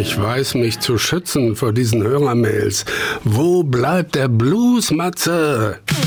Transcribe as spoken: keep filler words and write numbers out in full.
Ich weiß mich zu schützen vor diesen Hörermails. Wo bleibt der Blues, Matze?